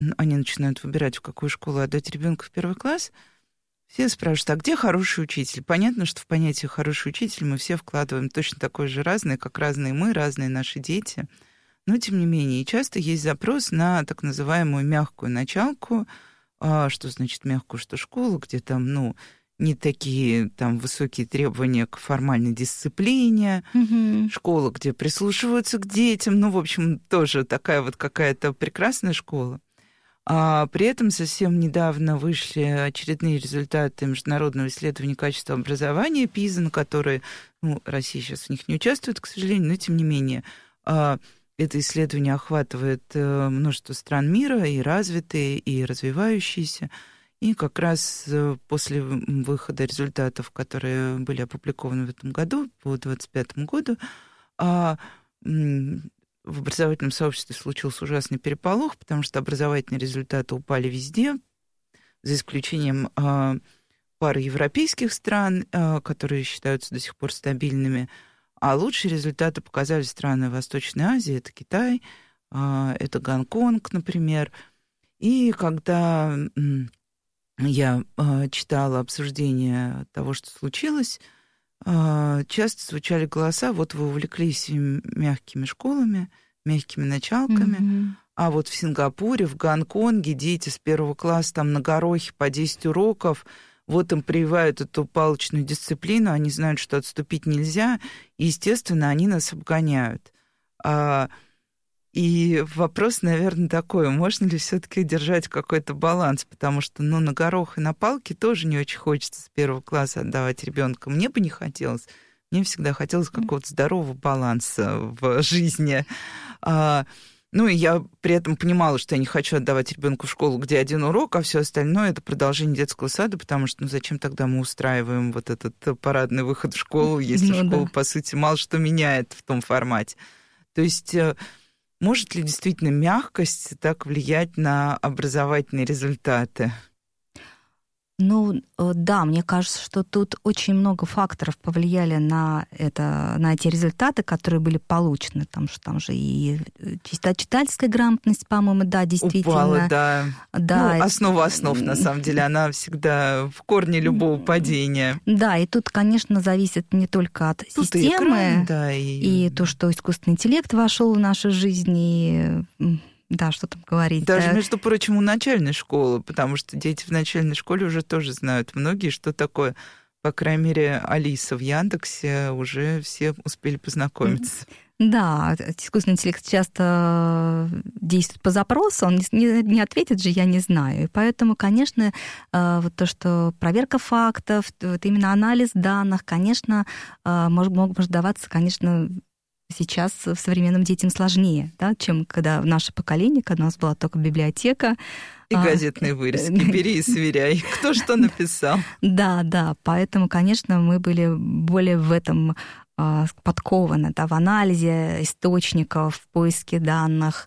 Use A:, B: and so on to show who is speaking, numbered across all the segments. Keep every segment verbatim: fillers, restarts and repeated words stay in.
A: они начинают выбирать, в какую школу отдать ребенка в первый класс, все спрашивают, а где хороший учитель? Понятно, что в понятие «хороший учитель» мы все вкладываем точно такое же разное, как разные мы, разные наши дети. Но, тем не менее, и часто есть запрос на так называемую мягкую началку. А что значит мягкую? Что школу, где там, ну, не такие там высокие требования к формальной дисциплине, mm-hmm. школа, где прислушиваются к детям, ну, в общем, тоже такая вот какая-то прекрасная школа. А при этом совсем недавно вышли очередные результаты международного исследования качества образования пиза, на которые, ну, Россия сейчас в них не участвует, к сожалению, но тем не менее, это исследование охватывает множество стран мира, и развитые, и развивающиеся. И как раз после выхода результатов, которые были опубликованы в этом году, по двадцать пятому году, в образовательном сообществе случился ужасный переполох, потому что образовательные результаты упали везде, за исключением пары европейских стран, которые считаются до сих пор стабильными. А лучшие результаты показали страны Восточной Азии, это Китай, это Гонконг, например. И когда я читала обсуждение того, что случилось, часто звучали голоса, вот вы увлеклись мягкими школами, мягкими началками, mm-hmm. а вот в Сингапуре, в Гонконге дети с первого класса там на горохе по десять уроков, вот им прививают эту палочную дисциплину, они знают, что отступить нельзя, и, естественно, они нас обгоняют. А, и вопрос, наверное, такой, можно ли все-таки держать какой-то баланс, потому что, ну, на горох и на палке тоже не очень хочется с первого класса отдавать ребенка. Мне бы не хотелось. Мне всегда хотелось какого-то здорового баланса в жизни. А, Ну, и я при этом понимала, что я не хочу отдавать ребенку в школу, где один урок, а все остальное — это продолжение детского сада, потому что, ну, зачем тогда мы устраиваем вот этот парадный выход в школу, если ну, школа, да. по сути, мало что меняет в том формате. То есть может ли действительно мягкость так влиять на образовательные результаты?
B: Ну, да, мне кажется, что тут очень много факторов повлияли на, это, на эти результаты, которые были получены. Там, что, там же и читательская грамотность, по-моему, да, действительно.
A: Упала, да.
B: да
A: ну, основа основ, на самом деле, она всегда в корне любого падения.
B: Да, и тут, конечно, зависит не только от тут системы, и, экран, да, и... и то, что искусственный интеллект вошел в нашу жизнь, и... Да, что там говорить.
A: Даже,
B: да.
A: между прочим, у начальной школы, потому что дети в начальной школе уже тоже знают многие, что такое, по крайней мере, Алиса в Яндексе, уже все успели познакомиться.
B: Да, искусственный интеллект часто действует по запросу, он не, не ответит же, я не знаю. И поэтому, конечно, вот то, что проверка фактов, вот именно анализ данных, конечно, может, может даваться, конечно, сейчас современным детям сложнее, да, чем когда в наше поколение, когда у нас была только библиотека.
A: И газетные вырезки. Бери и сверяй. Кто что написал.
B: Да, да. Поэтому, конечно, мы были более в этом подкованы, да, в анализе источников, в поиске данных.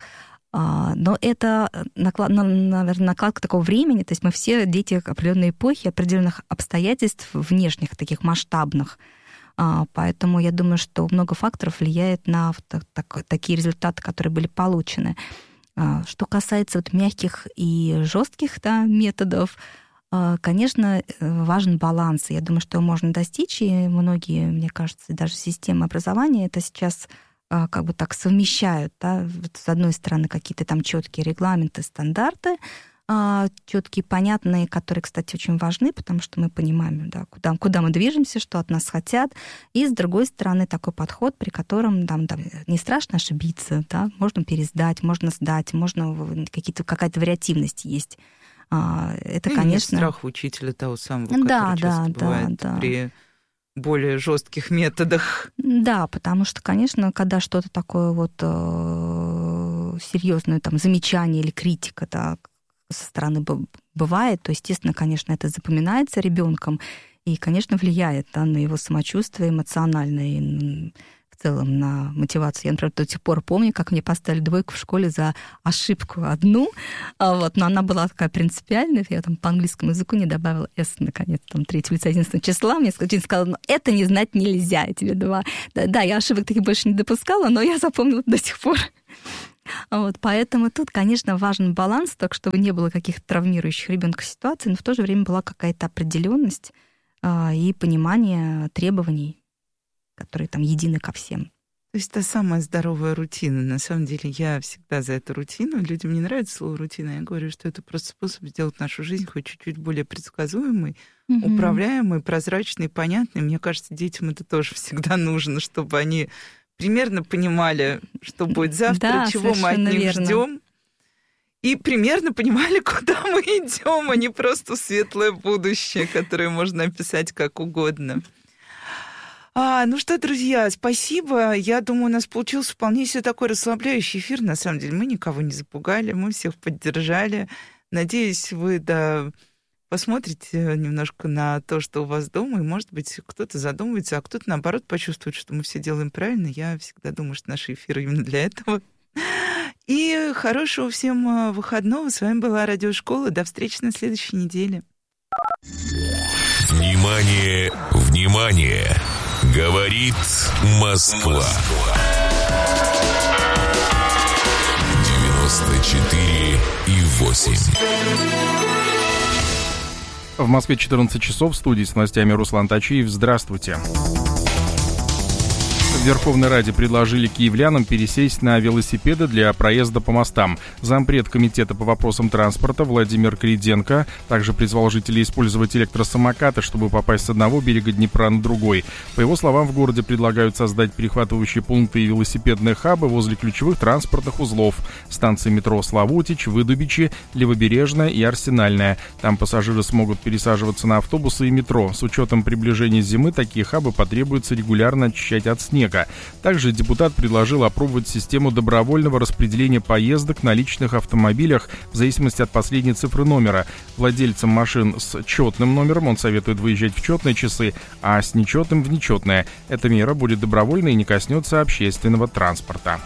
B: Но это, наверное, накладка такого времени. То есть мы все дети определенной эпохи, определенных обстоятельств внешних, таких масштабных. Поэтому я думаю, что много факторов влияет на так, так, такие результаты, которые были получены. Что касается вот мягких и жестких, да, методов, конечно, важен баланс. Я думаю, что его можно достичь, и многие, мне кажется, даже системы образования это сейчас как бы так совмещают. Да? Вот с одной стороны, какие-то там четкие регламенты, стандарты, четкие, понятные, которые, кстати, очень важны, потому что мы понимаем, да, куда, куда мы движемся, что от нас хотят. И, с другой стороны, такой подход, при котором там, там, не страшно ошибиться, да, можно пересдать, можно сдать, можно какие-то, какая-то вариативность есть. Это,
A: и
B: конечно...
A: нет страха учителя того самого, который
B: да,
A: часто
B: да,
A: бывает
B: да,
A: при более жестких методах.
B: Да, потому что, конечно, когда что-то такое вот э, серьезное там замечание или критика, да, со стороны бывает, то, естественно, конечно, это запоминается ребенком и, конечно, влияет, да, на его самочувствие эмоциональное и в целом на мотивацию. Я, например, до сих пор помню, как мне поставили двойку в школе за ошибку одну, вот, но она была такая принципиальная, я там по английскому языку не добавила «с», наконец, там, третьего лица единственного числа, мне сказала, ну, это не знать нельзя, я тебе два. Да, да, я ошибок таких больше не допускала, но я запомнила до сих пор. Вот, поэтому тут, конечно, важен баланс, так чтобы не было каких-то травмирующих ребенка ситуаций, но в то же время была какая-то определенность а, и понимание требований, которые там едины ко всем.
A: То есть та самая здоровая рутина. На самом деле я всегда за эту рутину. Людям не нравится слово рутина. Я говорю, что это просто способ сделать нашу жизнь хоть чуть-чуть более предсказуемой, mm-hmm. управляемой, прозрачной, понятной. Мне кажется, детям это тоже всегда нужно, чтобы они примерно понимали, что будет завтра, да, чего мы от них ждем. И примерно понимали, куда мы идем, а не просто светлое будущее, которое можно описать как угодно. А, ну что, друзья, спасибо. Я думаю, у нас получился вполне себе такой расслабляющий эфир. На самом деле мы никого не запугали, мы всех поддержали. Надеюсь, вы да, посмотрите немножко на то, что у вас дома, и, может быть, кто-то задумается, а кто-то, наоборот, почувствует, что мы все делаем правильно. Я всегда думаю, что наши эфиры именно для этого. И хорошего всем выходного. С вами была Радиошкола. До встречи на следующей неделе.
C: Внимание, внимание! Говорит Москва. девяносто четыре и восемь.
D: В Москве четырнадцать часов. В студии с новостями Руслан Тачиев. Здравствуйте. В Верховной Раде предложили киевлянам пересесть на велосипеды для проезда по мостам. Зампред комитета по вопросам транспорта Владимир Криденко также призвал жителей использовать электросамокаты, чтобы попасть с одного берега Днепра на другой. По его словам, в городе предлагают создать перехватывающие пункты и велосипедные хабы возле ключевых транспортных узлов: станции метро Славутич, Выдубичи, Левобережная и Арсенальная. Там пассажиры смогут пересаживаться на автобусы и метро. С учетом приближения зимы такие хабы потребуется регулярно очищать от снега. Также депутат предложил опробовать систему добровольного распределения поездок на личных автомобилях в зависимости от последней цифры номера. Владельцам машин с четным номером он советует выезжать в четные часы, а с нечетным в нечетные. Эта мера будет добровольной и не коснется общественного транспорта.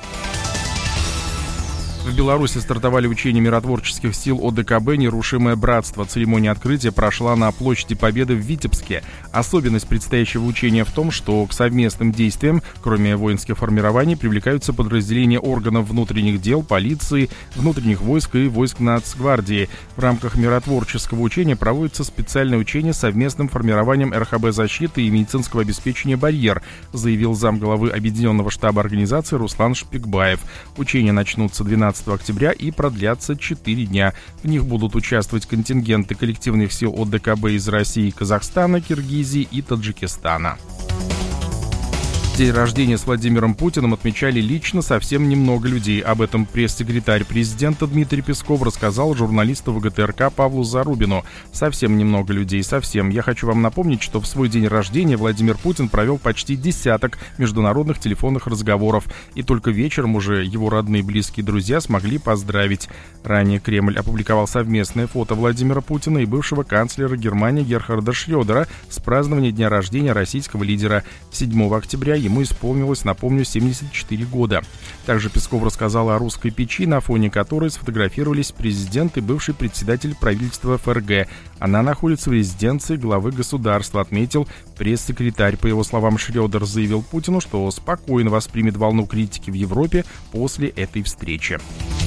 D: В Беларуси стартовали учения миротворческих сил О Дэ Ка Бэ «Нерушимое братство». Церемония открытия прошла на площади Победы в Витебске. Особенность предстоящего учения в том, что к совместным действиям, кроме воинских формирований, привлекаются подразделения органов внутренних дел, полиции, внутренних войск и войск Нацгвардии. В рамках миротворческого учения проводится специальное учение с совместным формированием Эр Ха Бэ защиты и медицинского обеспечения «Барьер», заявил замглавы Объединенного штаба организации Руслан Шпикбаев. Учения начнутся двенадцатого октября и продлятся четыре дня. В них будут участвовать контингенты коллективных сил О Дэ Ка Бэ из России, Казахстана, Киргизии и Таджикистана. День рождения с Владимиром Путиным отмечали лично совсем немного людей. Об этом пресс-секретарь президента Дмитрий Песков рассказал журналисту вэ гэ тэ эр ка Павлу Зарубину. Совсем немного людей, совсем. Я хочу вам напомнить, что в свой день рождения Владимир Путин провел почти десяток международных телефонных разговоров. И только вечером уже его родные, близкие друзья смогли поздравить. Ранее Кремль опубликовал совместное фото Владимира Путина и бывшего канцлера Германии Герхарда Шрёдера с празднования дня рождения российского лидера. седьмого октября ему исполнилось, напомню, семьдесят четыре года. Также Песков рассказал о русской печи, на фоне которой сфотографировались президент и бывший председатель правительства эф эр гэ. Она находится в резиденции главы государства, отметил пресс-секретарь. По его словам, Шрёдер заявил Путину, что спокойно воспримет волну критики в Европе после этой встречи.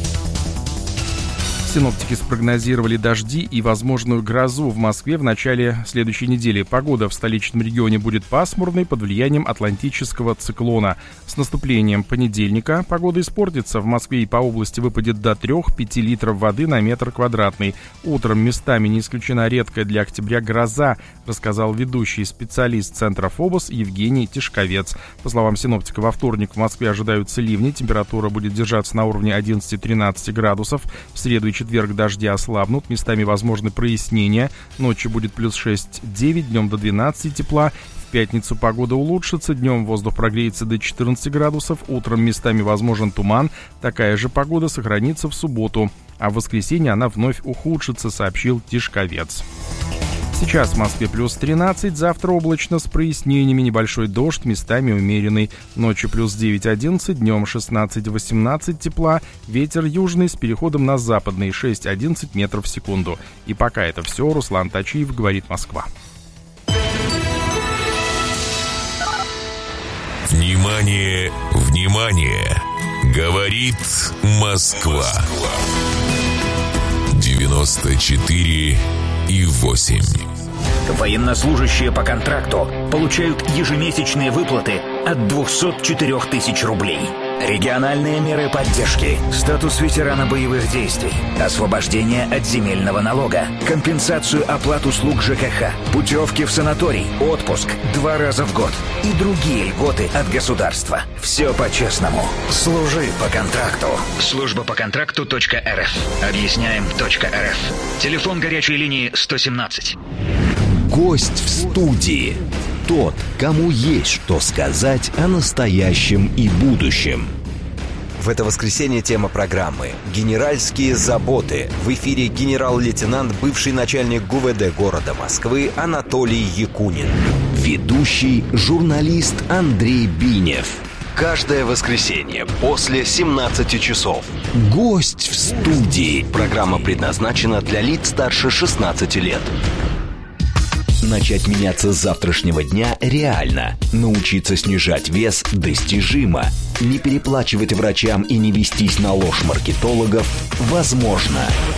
D: Синоптики спрогнозировали дожди и возможную грозу в Москве в начале следующей недели. Погода в столичном регионе будет пасмурной под влиянием атлантического циклона. С наступлением понедельника погода испортится. В Москве и по области выпадет до трёх-пяти литров воды на метр квадратный. Утром местами не исключена редкая для октября гроза, рассказал ведущий специалист Центра ФОБОС Евгений Тишковец. По словам синоптика, во вторник в Москве ожидаются ливни. Температура будет держаться на уровне одиннадцать-тринадцать градусов. В среду и четверг дожди ослабнут, местами возможны прояснения. Ночью будет плюс шесть-девять, днем до двенадцати тепла. В пятницу погода улучшится, днем воздух прогреется до четырнадцати градусов, утром местами возможен туман. Такая же погода сохранится в субботу, а в воскресенье она вновь ухудшится, сообщил Тишковец. Сейчас в Москве плюс тринадцать, завтра облачно с прояснениями, небольшой дождь, местами умеренный. Ночью плюс девять-одиннадцать, днем шестнадцать-восемнадцать тепла, ветер южный с переходом на западный шесть-одиннадцать метров в секунду. И пока это все, Руслан Тачиев, говорит Москва.
C: Внимание, внимание! Говорит Москва. девяносто четыре и восемь.
E: Военнослужащие по контракту получают ежемесячные выплаты от двести четыре тысячи рублей. Региональные меры поддержки, статус ветерана боевых действий, освобождение от земельного налога, компенсацию оплат услуг ЖКХ, путевки в санаторий, отпуск два раза в год и другие льготы от государства. Все по-честному. Служи по контракту. Служба по контракту .рф. Объясняем .рф. Телефон горячей линии сто семнадцать.
F: Гость в студии. Тот, кому есть что сказать о настоящем и будущем. В это воскресенье тема программы «Генеральские заботы». В эфире генерал-лейтенант, бывший начальник ГУВД города Москвы Анатолий Якунин. Ведущий журналист Андрей Бинев. Каждое воскресенье после семнадцати часов. Гость в студии. Программа предназначена для лиц старше шестнадцати лет. Начать меняться с завтрашнего дня реально. Научиться снижать вес достижимо. Не переплачивать врачам и не вестись на ложь маркетологов возможно.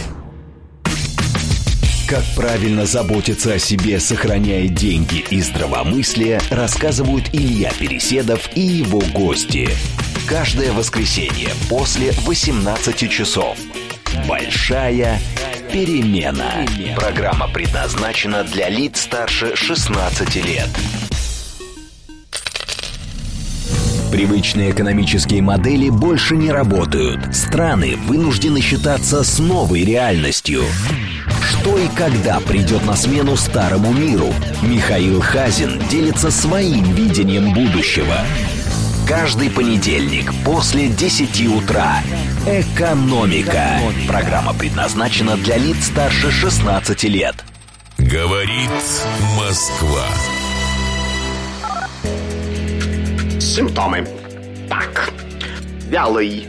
F: Как правильно заботиться о себе, сохраняя деньги и здравомыслие, рассказывают Илья Переседов и его гости. Каждое воскресенье после восемнадцати часов. Большая перемена. Программа предназначена для лиц старше шестнадцати лет. Привычные экономические модели больше не работают. Страны вынуждены считаться с новой реальностью. Что и когда придет на смену старому миру? Михаил Хазин делится своим видением будущего. Каждый понедельник после десяти утра. Экономика. Программа предназначена для лиц старше шестнадцати лет.
C: Говорит Москва.
G: Симптомы. Так. Вялый.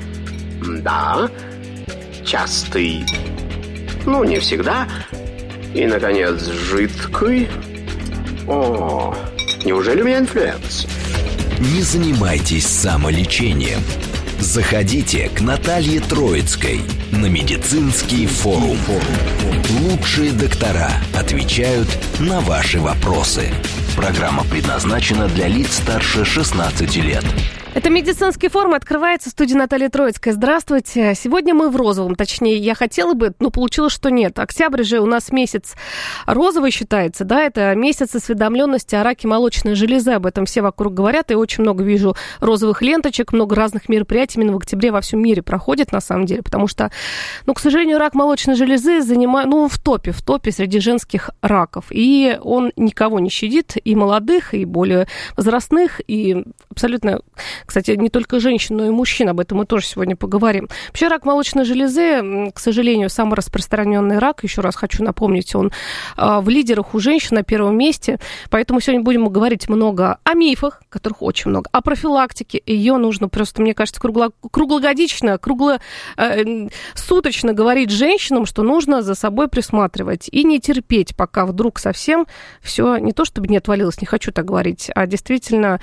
G: Да. Частый. Ну, не всегда. И, наконец, жидкий. О, неужели у меня инфлюенс?
F: Не занимайтесь самолечением. Заходите к Наталье Троицкой на медицинский форум. Лучшие доктора отвечают на ваши вопросы. Программа предназначена для лиц старше шестнадцати лет.
H: Это медицинский форум, открывается в студии Наталья Троицкая. Здравствуйте. Сегодня мы в розовом, точнее, я хотела бы, но получилось, что нет. Октябрь же у нас месяц розовый считается, да, это месяц осведомленности о раке молочной железы. Об этом все вокруг говорят, и очень много вижу розовых ленточек, много разных мероприятий именно в октябре во всем мире проходит, на самом деле, потому что, ну, к сожалению, рак молочной железы занимает, ну, в топе, в топе среди женских раков, и он никого не щадит, и молодых, и более возрастных, и абсолютно... Кстати, не только женщин, но и мужчин, об этом мы тоже сегодня поговорим. Вообще рак молочной железы, к сожалению, самый распространенный рак, еще раз хочу напомнить, он в лидерах у женщин на первом месте, поэтому сегодня будем говорить много о мифах, которых очень много, о профилактике, ее нужно просто, мне кажется, кругло, круглогодично, круглосуточно говорить женщинам, что нужно за собой присматривать и не терпеть, пока вдруг совсем все не то чтобы не отвалилось, не хочу так говорить, а действительно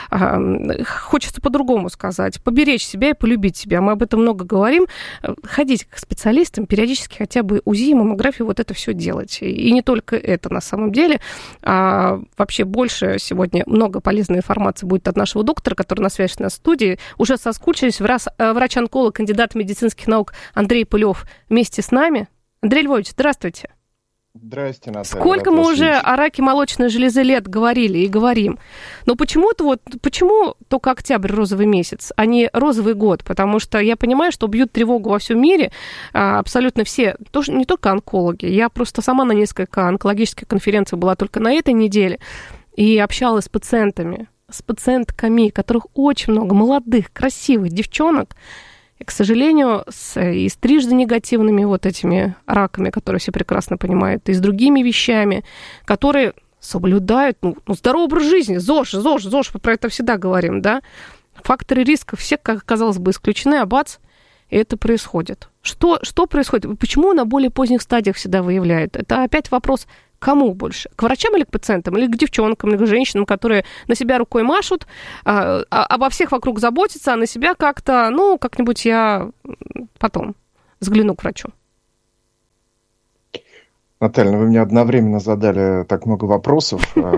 H: хочется по-другому сказать. Поберечь себя и полюбить себя. Мы об этом много говорим. Ходить к специалистам, периодически хотя бы УЗИ, маммографию, вот это все делать. И не только это на самом деле. А вообще больше сегодня много полезной информации будет от нашего доктора, который на связи на студии. Уже соскучились. Врач-онколог, кандидат медицинских наук Андрей Пылев вместе с нами. Андрей Львович, здравствуйте.
I: Здрасте, Наталья.
H: Сколько мы уже о раке молочной железы лет говорили и говорим. Но почему-то вот, почему только октябрь розовый месяц, а не розовый год? Потому что я понимаю, что бьют тревогу во всем мире абсолютно все, тоже, не только онкологи. Я просто сама на несколько онкологических конференций была только на этой неделе и общалась с пациентами, с пациентками, которых очень много, молодых, красивых девчонок, и, к сожалению, с, и с трижды негативными вот этими раками, которые все прекрасно понимают, и с другими вещами, которые соблюдают ну, ну, здоровый образ жизни, ЗОЖ, ЗОЖ, ЗОЖ, мы про это всегда говорим, да? Факторы риска все, как казалось бы, исключены, а бац, и это происходит. Что, что происходит? Почему на более поздних стадиях всегда выявляют? Это опять вопрос Кому больше? К врачам или к пациентам? Или к девчонкам, или к женщинам, которые на себя рукой машут, а, а, обо всех вокруг заботятся, а на себя как-то, ну, как-нибудь я потом взгляну к врачу.
I: Наталья, вы мне одновременно задали так много вопросов.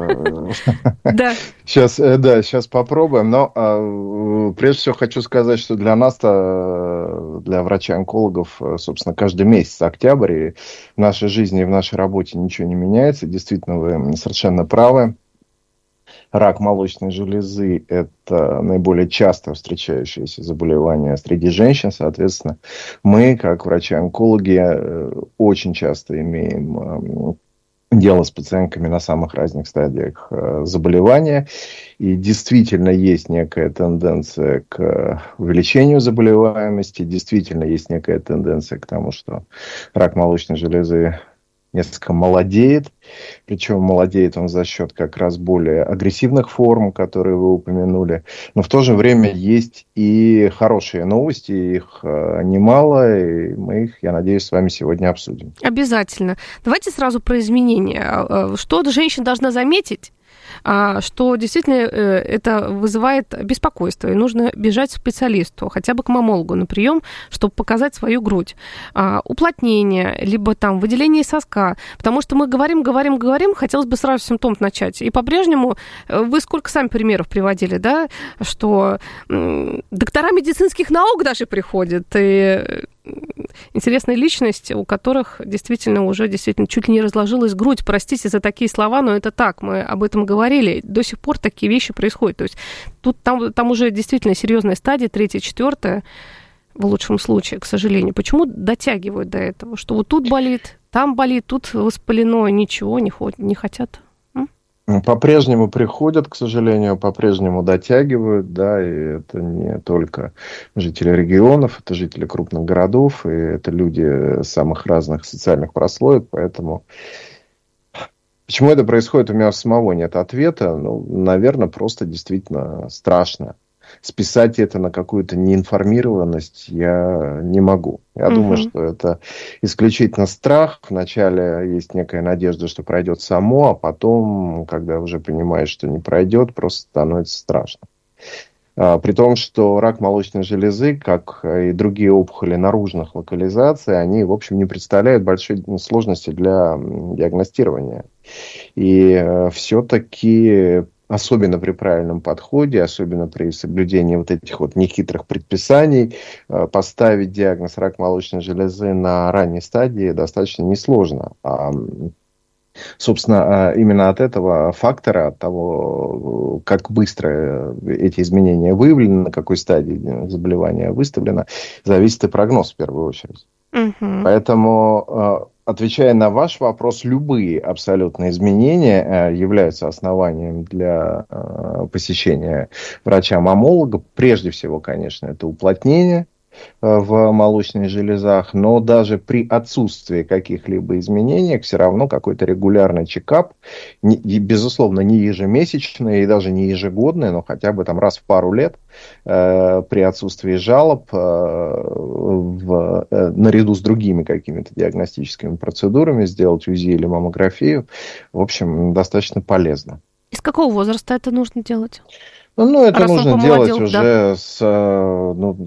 H: Да.
I: Сейчас, да, сейчас попробуем. Но прежде всего хочу сказать, что для нас-то, для врачей-онкологов, собственно, каждый месяц октябрь, и в нашей жизни и в нашей работе ничего не меняется. Действительно, вы совершенно правы. Рак молочной железы – это наиболее часто встречающееся заболевание среди женщин. Соответственно, мы, как врачи-онкологи, очень часто имеем дело с пациентками на самых разных стадиях заболевания. И действительно есть некая тенденция к увеличению заболеваемости. Действительно есть некая тенденция к тому, что рак молочной железы несколько молодеет, причем молодеет он за счет как раз более агрессивных форм, которые вы упомянули. Но в то же время есть и хорошие новости, их немало, и мы их, я надеюсь, с вами сегодня обсудим.
H: Обязательно. Давайте сразу про изменения. Что женщина должна заметить, что действительно это вызывает беспокойство, и нужно бежать к специалисту, хотя бы к маммологу на прием, чтобы показать свою грудь. Уплотнение, либо там выделение соска, потому что мы говорим, говорим, говорим, хотелось бы сразу симптом начать. И по-прежнему, вы сколько сами примеров приводили, да, что доктора медицинских наук даже приходят, и интересные личности, у которых действительно уже действительно чуть ли не разложилась грудь. Простите за такие слова, но это так, мы об этом говорили. До сих пор такие вещи происходят. То есть тут там, там уже действительно серьезная стадия, третья, четвертая, в лучшем случае, к сожалению. Почему дотягивают до этого? Что вот тут болит, там болит, тут воспалено, ничего не, ходят, не хотят?
I: По-прежнему приходят, к сожалению, по-прежнему дотягивают, да, и это не только жители регионов, это жители крупных городов, и это люди самых разных социальных прослоек, поэтому почему это происходит, у меня самого нет ответа, ну, наверное, просто действительно страшно. Списать это на какую-то неинформированность я не могу. Я угу. думаю, что это исключительно страх. Вначале есть некая надежда, что пройдет само, а потом, когда уже понимаешь, что не пройдет, просто становится страшно. А, при том, что рак молочной железы, как и другие опухоли наружных локализаций, они, в общем, не представляют большой сложности для диагностирования. И э, все-таки... Особенно при правильном подходе, особенно при соблюдении вот этих вот нехитрых предписаний, поставить диагноз рак молочной железы на ранней стадии достаточно несложно. А, собственно, именно от этого фактора, от того, как быстро эти изменения выявлены, на какой стадии заболевания выставлено, зависит и прогноз в первую очередь. Угу. Поэтому... Отвечая на ваш вопрос, любые абсолютно изменения являются основанием для посещения врача-маммолога. Прежде всего, конечно, это уплотнение в молочных железах, но даже при отсутствии каких-либо изменений все равно какой-то регулярный чекап, не, безусловно, не ежемесячный и даже не ежегодный, но хотя бы там раз в пару лет э, при отсутствии жалоб э, в, э, наряду с другими какими-то диагностическими процедурами сделать УЗИ или маммографию, в общем, достаточно полезно.
H: Из какого возраста это нужно делать?
I: Ну, ну это раз нужно делать уже да? с... Ну,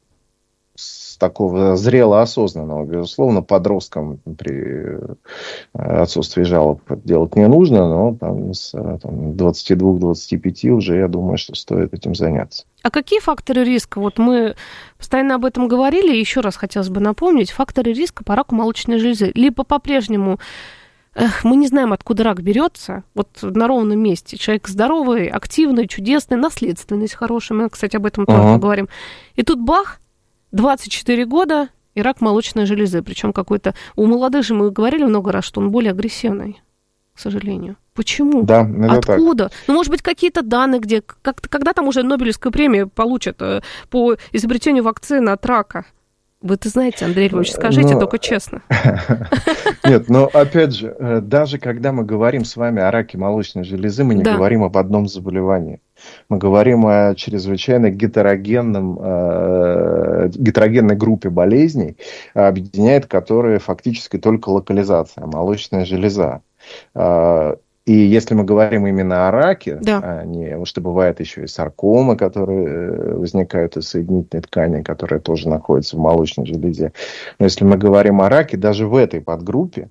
I: такого зрело-осознанного, безусловно, подросткам при отсутствии жалоб делать не нужно, но там, с там, двадцати двух - двадцати пяти уже, я думаю, что стоит этим заняться.
H: А какие факторы риска? Вот мы постоянно об этом говорили, еще раз хотелось бы напомнить, факторы риска по раку молочной железы. Либо по-прежнему эх, мы не знаем, откуда рак берется, вот на ровном месте. Человек здоровый, активный, чудесный, наследственность хорошая, мы, кстати, об этом тоже uh-huh. поговорим. И тут бах, двадцать четыре года и рак молочной железы. Причем какой-то... У молодых же мы говорили много раз, что он более агрессивный, к сожалению. Почему?
I: Да,
H: откуда? Так. Ну, может быть, какие-то данные, где... Как, когда там уже Нобелевскую премию получат по изобретению вакцины от рака? Вы-то знаете, Андрей Львович, скажите, но... только честно.
I: Нет, но опять же, даже когда мы говорим с вами о раке молочной железы, мы не да. говорим об одном заболевании. Мы говорим о чрезвычайно гетерогенном, э, гетерогенной группе болезней, объединяет которые фактически только локализация, молочная железа. И если мы говорим именно о раке, да. а не, потому что бывает еще и саркомы, которые возникают из соединительной ткани, которая тоже находится в молочной железе. Но если мы говорим о раке, даже в этой подгруппе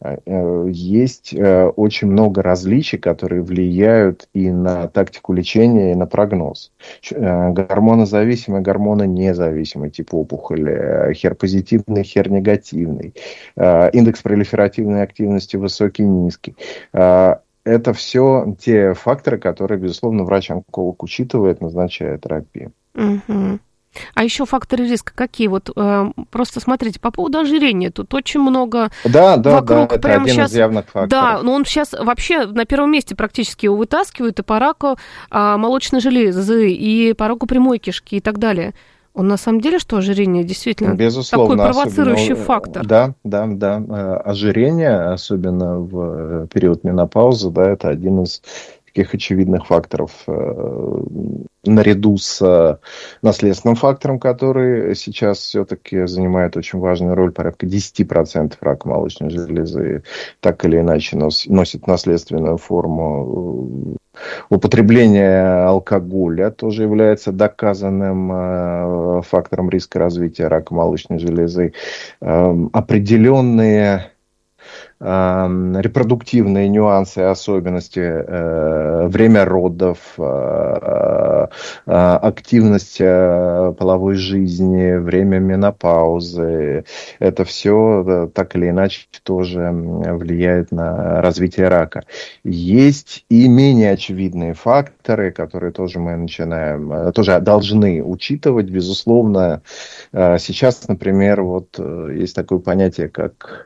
I: есть очень много различий, которые влияют и на тактику лечения, и на прогноз. Гормонозависимый, гормононезависимый тип опухоли, хер-позитивный, хер-негативный, индекс пролиферативной активности высокий, низкий. Это все те факторы, которые, безусловно, врач-онколог учитывает, назначая терапию.
H: Угу. А еще факторы риска какие? Вот э, просто смотрите, по поводу ожирения тут очень много
I: да, да,
H: вокруг.
I: Да, это
H: прямо
I: один
H: сейчас,
I: из явных факторов.
H: Да, но он сейчас вообще на первом месте практически его вытаскивают и по раку а, молочной железы, и по раку прямой кишки и так далее. Он на самом деле, что ожирение действительно
I: Безусловно,
H: такой провоцирующий
I: особенно,
H: фактор?
I: Да, да, да. Ожирение, особенно в период менопаузы, да, это один из таких очевидных факторов, наряду с наследственным фактором, который сейчас все-таки занимает очень важную роль, порядка десять процентов рака молочной железы, так или иначе носит наследственную форму. Употребление алкоголя тоже является доказанным фактором риска развития рака молочной железы. Определенные репродуктивные нюансы и особенности, э, время родов, э, э, активность э, половой жизни, время менопаузы, это все э, так или иначе тоже влияет на развитие рака. Есть и менее очевидные факторы, которые тоже мы начинаем, тоже должны учитывать, безусловно. Э, сейчас, например, вот э, есть такое понятие, как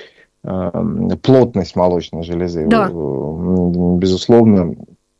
I: плотность молочной железы.
H: Да.
I: Безусловно,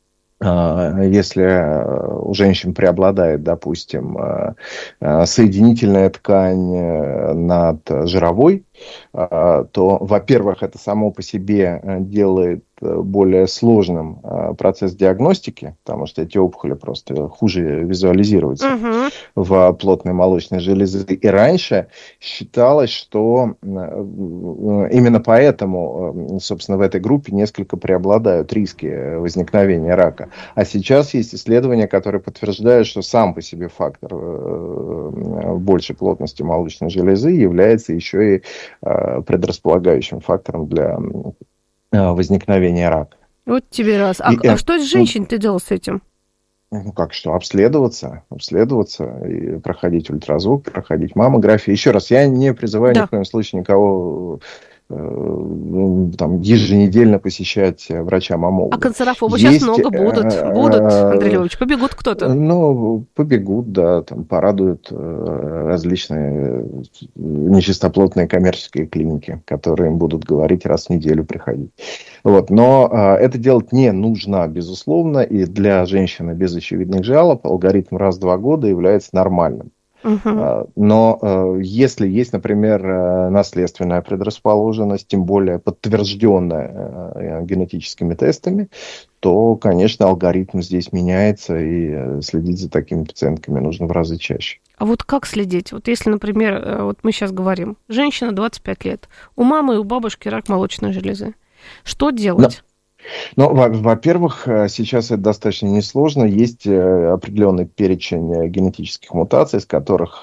I: если у женщин преобладает, допустим, соединительная ткань над жировой, то, во-первых, это само по себе делает более сложным процесс диагностики, потому что эти опухоли просто хуже визуализируются угу. в плотной молочной железе. И раньше считалось, что именно поэтому, собственно, в этой группе несколько преобладают риски возникновения рака. А сейчас есть исследования, которые подтверждают, что сам по себе фактор большей плотности молочной железы является еще и предрасполагающим фактором для возникновения рака.
H: Вот тебе раз. А, и, а что с женщиной-то делать с этим?
I: Ну, как что? Обследоваться. Обследоваться и проходить ультразвук, проходить маммографию. Еще раз, я не призываю да. ни в коем случае никого там, еженедельно посещать врача-маммолога.
H: А канцерофобы сейчас много будут. Будут, Андрей Львович, побегут кто-то.
I: Ну, побегут, да, там порадуют различные нечистоплотные коммерческие клиники, которые им будут говорить раз в неделю приходить. Вот. Но это делать не нужно, безусловно, и для женщины без очевидных жалоб алгоритм раз в два года является нормальным. Uh-huh. Но если есть, например, наследственная предрасположенность, тем более подтвержденная генетическими тестами, то, конечно, алгоритм здесь меняется, и следить за такими пациентками нужно в разы чаще.
H: А вот как следить? Вот если, например, вот мы сейчас говорим, женщина двадцать пять лет, у мамы и у бабушки рак молочной железы. Что делать? Но...
I: Ну, во-первых, сейчас это достаточно несложно. Есть определенный перечень генетических мутаций, из которых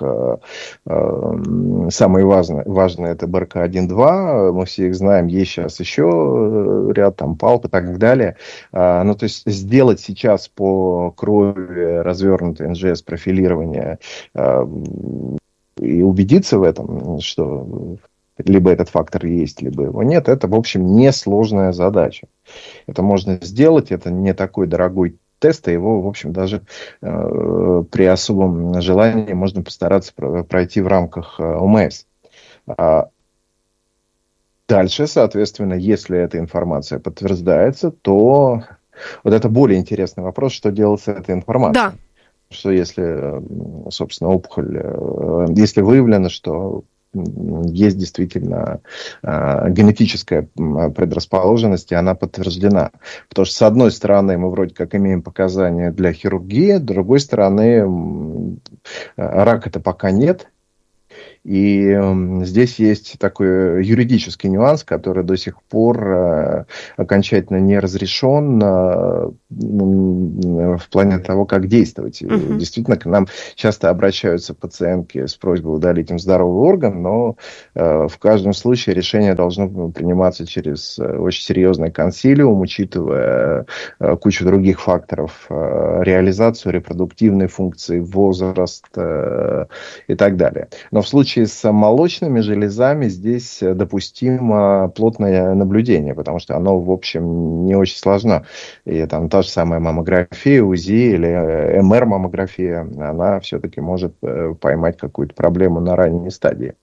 I: самые важные, важные это бэ эр ка один два. Мы все их знаем. Есть сейчас еще ряд, там, палп и так далее. Ну, то есть, сделать сейчас по крови развернутое эн жэ эс-профилирование и убедиться в этом, что... либо этот фактор есть, либо его нет, это, в общем, несложная задача. Это можно сделать, это не такой дорогой тест, и его, в общем, даже э, при особом желании можно постараться пройти в рамках о эм эс. А дальше, соответственно, если эта информация подтверждается, то вот это более интересный вопрос, что делать с этой информацией.
H: Да.
I: что если, собственно, опухоль, если выявлено, что есть действительно э, генетическая предрасположенность, и она подтверждена. Потому что, с одной стороны, мы вроде как имеем показания для хирургии, с другой стороны, рака это пока нет. И э, здесь есть такой юридический нюанс, который до сих пор э, окончательно не разрешен э, в плане того, как действовать. Uh-huh. Действительно, к нам часто обращаются пациентки с просьбой удалить им здоровый орган, но э, в каждом случае решение должно приниматься через очень серьезный консилиум, учитывая э, кучу других факторов, э, реализацию репродуктивной функции, возраст э, и так далее. Но в случае с молочными железами здесь допустимо плотное наблюдение, потому что оно, в общем, не очень сложно. И там та же самая маммография, УЗИ или эм эр-маммография, она все-таки может поймать какую-то проблему на ранней стадии.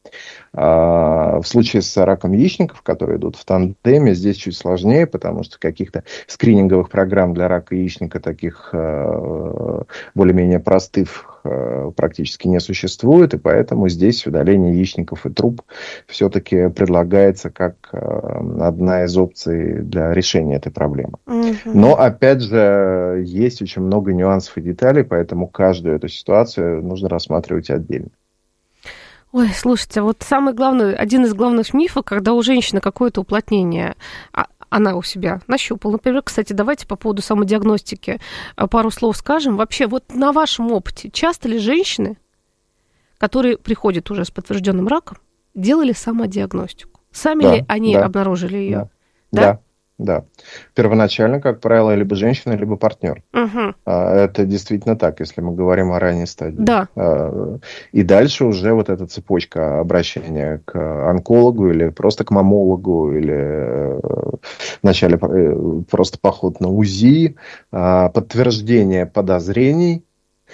I: А в случае с раком яичников, которые идут в тандеме, здесь чуть сложнее, потому что каких-то скрининговых программ для рака яичника, таких более-менее простых, практически не существует, и поэтому здесь удаление яичников и труб все-таки предлагается как одна из опций для решения этой проблемы. Угу. Но, опять же, есть очень много нюансов и деталей, поэтому каждую эту ситуацию нужно рассматривать отдельно.
H: Ой, слушайте, вот самый главный, один из главных мифов, когда у женщины какое-то уплотнение, она у себя нащупала. Например, кстати, давайте по поводу самодиагностики пару слов скажем. Вообще, вот на вашем опыте, часто ли женщины, которые приходят уже с подтвержденным раком, делали самодиагностику? Сами да, ли они да, обнаружили ее?
I: Да, да, да. Первоначально, как правило, либо женщина, либо партнер. Угу. Это действительно так, если мы говорим о ранней стадии.
H: Да.
I: И дальше уже вот эта цепочка обращения к онкологу или просто к маммологу, или вначале просто поход на УЗИ, подтверждение подозрений,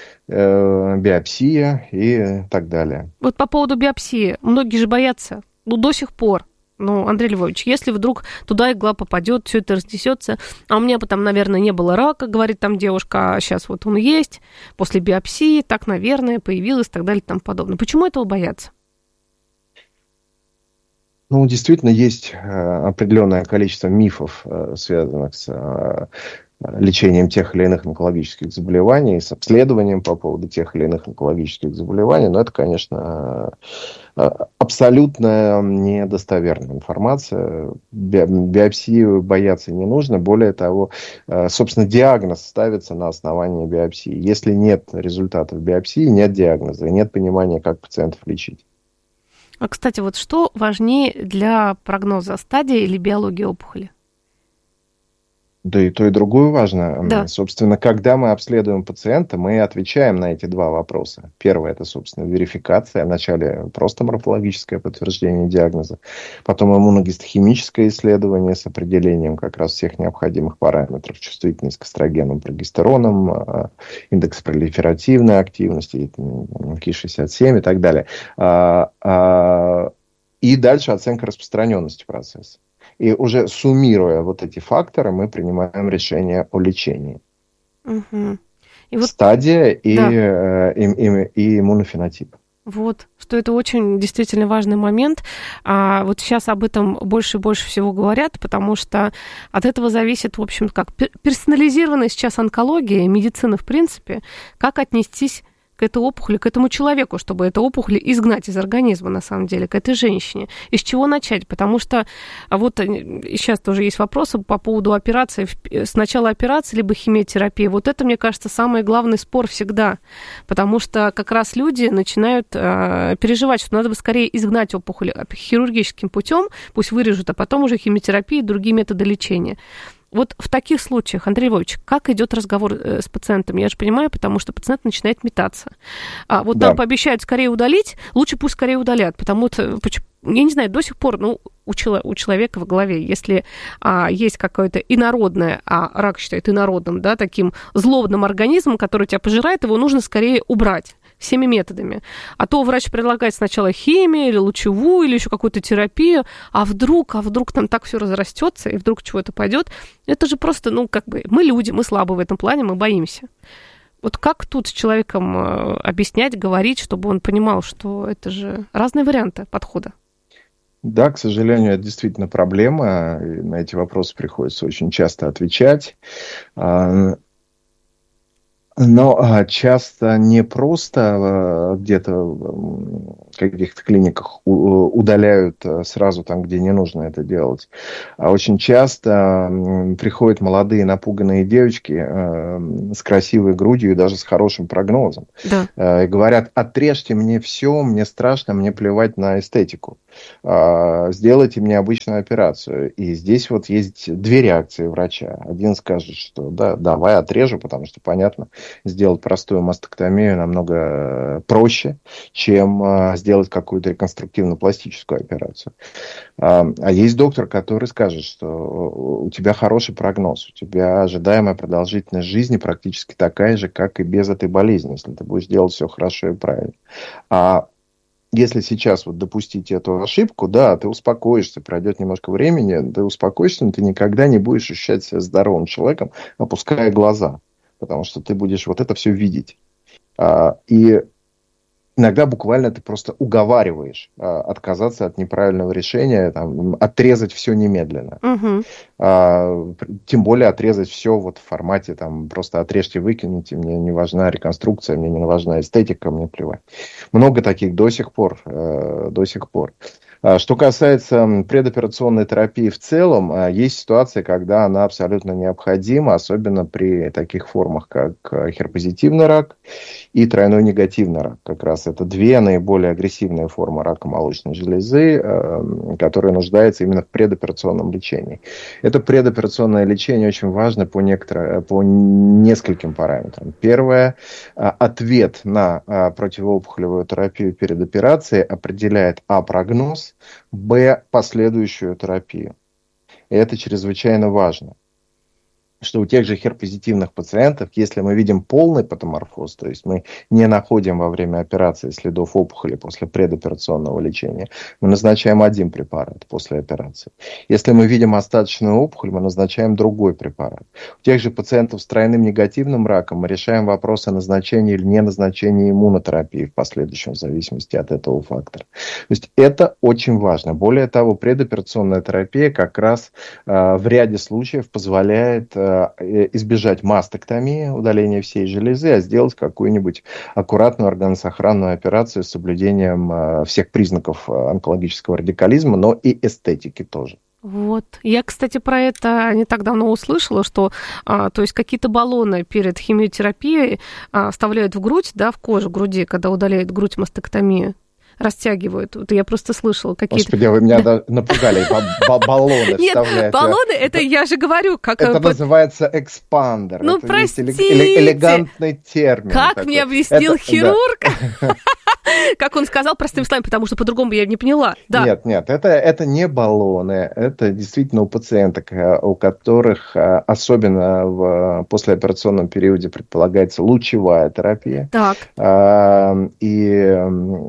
I: биопсия и так далее.
H: Вот по поводу биопсии. Многие же боятся, ну, до сих пор. Ну, Андрей Львович, если вдруг туда игла попадет, все это разнесется, а у меня бы там, наверное, не было рака, говорит там девушка, а сейчас вот он есть, после биопсии, так, наверное, появилось, и так далее, и тому подобное. Почему этого боятся?
I: Ну, действительно, есть определенное количество мифов, связанных с лечением тех или иных онкологических заболеваний, с обследованием по поводу тех или иных онкологических заболеваний, но это, конечно, абсолютно недостоверная информация. Биопсию бояться не нужно. Более того, собственно, диагноз ставится на основании биопсии. Если нет результатов биопсии, нет диагноза, нет понимания, как пациентов лечить.
H: А, кстати, вот что важнее для прогноза, стадия или биология опухоли?
I: Да и то, и другое важно.
H: Да.
I: Собственно, когда мы обследуем пациента, мы отвечаем на эти два вопроса. Первое – это, собственно, верификация. Вначале просто морфологическое подтверждение диагноза. Потом иммуногистохимическое исследование с определением как раз всех необходимых параметров. Чувствительность к эстрогенам, прогестеронам, индекс пролиферативной активности, ки шестьдесят семь и так далее. И дальше оценка распространенности процесса. И уже суммируя вот эти факторы, мы принимаем решение о лечении.
H: Угу. И вот...
I: Стадия и,
H: да.
I: э, и, и, и иммунофенотип.
H: Вот, что это очень действительно важный момент. А вот сейчас об этом больше и больше всего говорят, потому что от этого зависит, в общем, как персонализированная сейчас онкология, медицина в принципе, как отнестись к этой опухоли, к этому человеку, чтобы эту опухоль изгнать из организма, на самом деле, к этой женщине. И с чего начать? Потому что вот сейчас тоже есть вопросы по поводу операции. Сначала операция, либо химиотерапия. Вот это, мне кажется, самый главный спор всегда. Потому что как раз люди начинают э, переживать, что надо бы скорее изгнать опухоль хирургическим путем, пусть вырежут, а потом уже химиотерапия и другие методы лечения. Вот в таких случаях, Андрей Львович, как идет разговор с пациентом? Я же понимаю, потому что пациент начинает метаться. А вот
I: да.
H: нам пообещают скорее удалить, лучше пусть скорее удалят, потому что, я не знаю, до сих пор, ну, у, чело- у человека в голове, если а, есть какое-то инородное, а рак считает инородным, да, таким злобным организмом, который тебя пожирает, его нужно скорее убрать всеми методами. А то врач предлагает сначала химию или лучевую, или еще какую-то терапию, а вдруг, а вдруг там так все разрастется, и вдруг чего-то пойдет. Это же просто, ну, как бы, мы люди, мы слабы в этом плане, мы боимся. Вот как тут с человеком объяснять, говорить, чтобы он понимал, что это же разные варианты подхода?
I: Да, к сожалению, это действительно проблема. И на эти вопросы приходится очень часто отвечать. Но часто не просто где-то в каких-то клиниках удаляют сразу там, где не нужно это делать, а очень часто приходят молодые напуганные девочки с красивой грудью и даже с хорошим прогнозом. Да. И говорят: отрежьте мне все, мне страшно, мне плевать на эстетику. Сделайте мне обычную операцию. И здесь вот есть две реакции врача. Один скажет, что да, давай отрежу, потому что, понятно, сделать простую мастектомию намного проще, чем сделать какую-то реконструктивно-пластическую операцию. А есть доктор, который скажет, что у тебя хороший прогноз, у тебя ожидаемая продолжительность жизни практически такая же, как и без этой болезни, если ты будешь делать все хорошо и правильно. А если сейчас вот допустить эту ошибку, да, ты успокоишься, пройдет немножко времени, ты успокоишься, но ты никогда не будешь ощущать себя здоровым человеком, опуская глаза, потому что ты будешь вот это все видеть. И иногда буквально ты просто уговариваешь отказаться от неправильного решения, там, отрезать все немедленно. Угу. А, тем более отрезать все вот в формате там, просто отрежьте, выкиньте, мне не важна реконструкция, мне не важна эстетика, мне плевать. Много таких до сих пор, э, до сих пор. Что касается предоперационной терапии в целом, есть ситуация, когда она абсолютно необходима, особенно при таких формах, как хер-позитивный рак и тройной негативный рак. Как раз это две наиболее агрессивные формы рака молочной железы, которые нуждаются именно в предоперационном лечении. Это предоперационное лечение очень важно по, некоторым, по нескольким параметрам. Первое, ответ на противоопухолевую терапию перед операцией определяет а. прогноз, б. последующую терапию. И это чрезвычайно важно. Что у тех же хер-позитивных пациентов, если мы видим полный патоморфоз, то есть мы не находим во время операции следов опухоли после предоперационного лечения, мы назначаем один препарат после операции. Если мы видим остаточную опухоль, мы назначаем другой препарат. У тех же пациентов с тройным негативным раком мы решаем вопрос о назначении или не назначении иммунотерапии в последующем, в зависимости от этого фактора. То есть это очень важно. Более того, предоперационная терапия как раз э, в ряде случаев позволяет э, избежать мастектомии, удаления всей железы, а сделать какую-нибудь аккуратную органосохранную операцию с соблюдением всех признаков онкологического радикализма, но и эстетики тоже.
H: Вот. Я, кстати, про это не так давно услышала, что а, то есть какие-то баллоны перед химиотерапией а, вставляют в грудь, да, в кожу груди, когда удаляют грудь мастектомию. Растягивают. Вот я просто слышала какие-то...
I: Господи, вы меня да. напугали. Баллоны вставляют.
H: Нет, баллоны, это я же говорю, как...
I: Это называется экспандер.
H: Ну,
I: это
H: простите.
I: Элегантный термин.
H: Как
I: такой.
H: мне объяснил это, хирург? Да. Как он сказал простым словами, потому что по-другому я не поняла. Да.
I: Нет, нет, это, это не баллоны. Это действительно у пациенток, у которых особенно в послеоперационном периоде предполагается лучевая терапия.
H: Так.
I: И...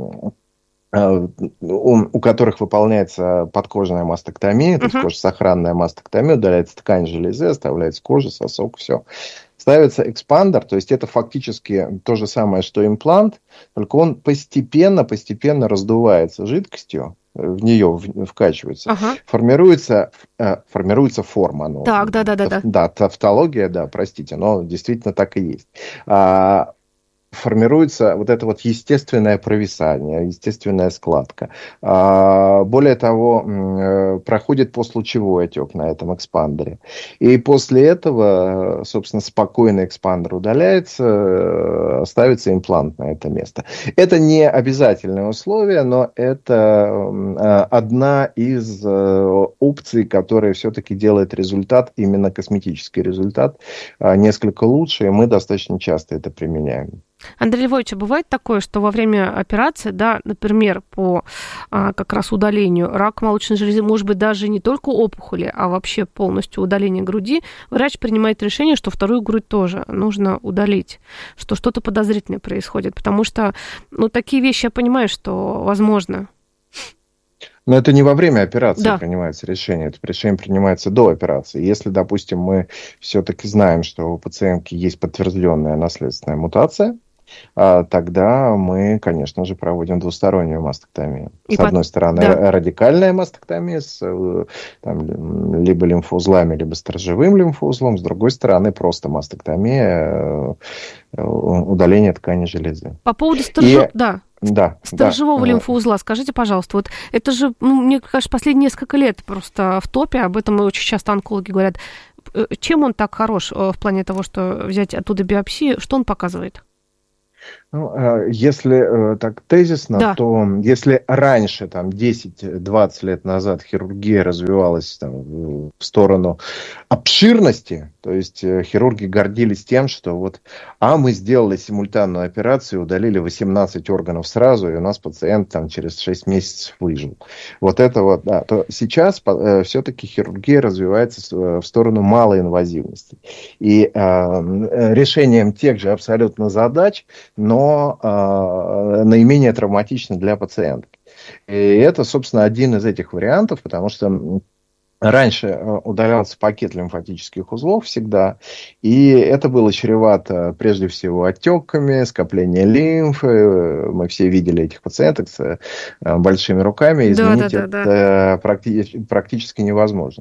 I: у которых выполняется подкожная мастектомия, то есть uh-huh. кожесохранная мастектомия, удаляется ткань железы, оставляется кожа, сосок, все. Ставится экспандер, то есть это фактически то же самое, что имплант, только он постепенно, постепенно раздувается жидкостью, в нее вкачивается, ага. формируется, формируется форма. Ну,
H: так, да, да, да, да.
I: Да, тавтология, да, простите, но действительно так и есть. Формируется вот это вот естественное провисание, естественная складка. Более того, проходит послучевой отек на этом экспандере. И после этого, собственно, спокойно экспандер удаляется, ставится имплант на это место. Это не обязательное условие, но это одна из опций, которая все-таки делает результат, именно косметический результат, несколько лучше, и мы достаточно часто это применяем.
H: Андрей Львович, а бывает такое, что во время операции, да, например, по а, как раз удалению рака молочной железы, может быть, даже не только опухоли, а вообще полностью удаление груди, врач принимает решение, что вторую грудь тоже нужно удалить, что что-то подозрительное происходит, потому что, ну, такие вещи я понимаю, что возможно.
I: Но это не во время операции
H: да.
I: принимается решение, это решение принимается до операции. Если, допустим, мы все-таки знаем, что у пациентки есть подтвержденная наследственная мутация, тогда мы, конечно же, проводим двустороннюю мастектомию. И с под... одной стороны, да. радикальная мастектомия с там, либо лимфоузлами, либо сторожевым лимфоузлом. С другой стороны, просто мастектомия, удаление ткани железы.
H: По поводу сторожевого...
I: И...
H: Да.
I: Да,
H: Сторожевого
I: да.
H: лимфоузла, скажите, пожалуйста, вот это же, ну, мне кажется, последние несколько лет просто в топе, об этом очень часто онкологи говорят. Чем он так хорош в плане того, что взять оттуда биопсию, что он показывает?
I: Ну, если так тезисно, да. то если раньше, там, десять-двадцать лет назад хирургия развивалась там, в сторону обширности, то есть хирурги гордились тем, что вот, а мы сделали симультанную операцию, удалили восемнадцать органов сразу, и у нас пациент там, через шесть месяцев выжил. Вот это вот, да, то сейчас э, все-таки хирургия развивается в сторону малоинвазивности. И э, решением тех же абсолютно задач, но э, наименее травматично для пациента. И это, собственно, один из этих вариантов, потому что раньше удалялся пакет лимфатических узлов всегда, и это было чревато прежде всего отеками, скоплением лимфы. Мы все видели этих пациенток с большими руками, изменить да, да, да, это да. Практи- практически невозможно.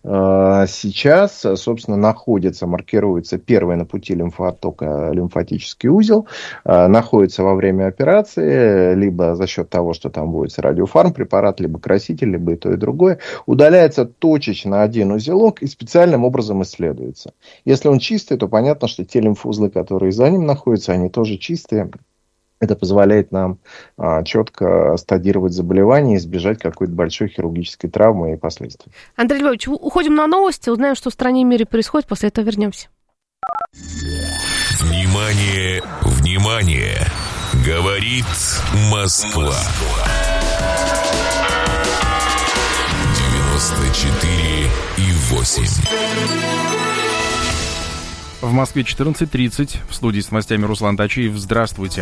I: Сейчас, собственно, находится, маркируется первый на пути лимфооттока лимфатический узел, находится во время операции, либо за счет того, что там будет радиофармпрепарат, либо краситель, либо и то, и другое, удаляется точечно один узелок и специальным образом исследуется. Если он чистый, то понятно, что те лимфоузлы, которые за ним находятся, они тоже чистые. Это позволяет нам а, четко стадировать заболевание и избежать какой-то большой хирургической травмы и последствий.
H: Андрей Львович, уходим на новости, узнаем, что в стране и мире происходит, после этого вернемся.
C: Внимание, внимание! Говорит Москва. девяносто четыре и восемь.
D: В Москве четырнадцать тридцать. В студии с новостями Руслан Тачиев. Здравствуйте.